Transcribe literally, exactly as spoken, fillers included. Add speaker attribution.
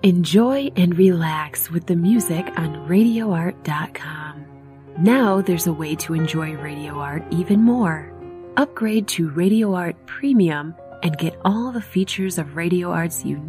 Speaker 1: Enjoy and relax with the music on radio art dot com. Now there's a way to enjoy Radio Art even more. Upgrade to Radio Art Premium and get all the features of Radio Art's unique